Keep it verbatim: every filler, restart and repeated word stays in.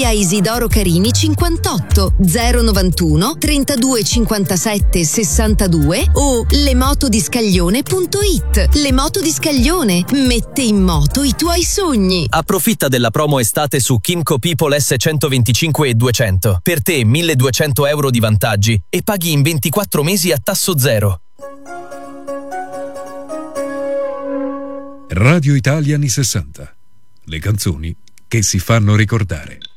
via Isidoro Carini cinquantotto, zero novantuno trentadue cinquantasette sessantadue o lemotodiscaglione punto it. Le Moto di Scaglione, mette in moto i tuoi sogni. Approfitta della promo estate su Kimco People S centoventicinque e duecento. Per te milleduecento euro di vantaggi e paghi in ventiquattro mesi a tasso zero. Radio Italia anni sessanta. Le canzoni che si fanno ricordare.